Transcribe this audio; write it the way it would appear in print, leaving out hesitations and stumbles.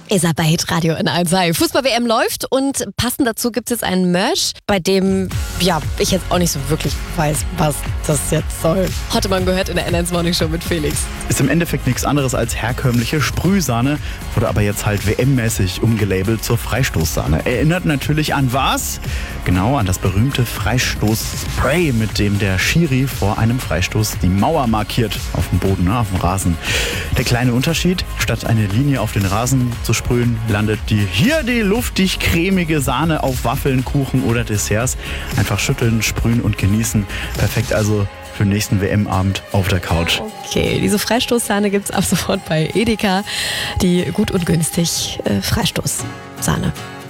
Ihr seid bei Hitradio in 1. Fußball-WM läuft und passend dazu gibt es jetzt einen Merch, bei dem, ich jetzt auch nicht so wirklich weiß, was das jetzt soll. Hatte man gehört in der N1 Morning Show mit Felix. Ist im Endeffekt nichts anderes als herkömmliche Sprühsahne, wurde aber jetzt halt WM-mäßig umgelabelt zur Freistoßsahne. Erinnert natürlich an was? Genau, an das berühmte Freistoßspray, mit dem der Schiri vor einem Freistoß die Mauer markiert auf dem Boden, auf dem Rasen. Der kleine Unterschied, statt eine Linie auf den Rasen zu sprühen, landet die luftig cremige Sahne auf Waffeln, Kuchen oder Desserts. Einfach schütteln, sprühen und genießen. Perfekt also für den nächsten WM-Abend auf der Couch. Okay, diese Freistoßsahne gibt es ab sofort bei Edeka. Die gut und günstig Freistoßsahne.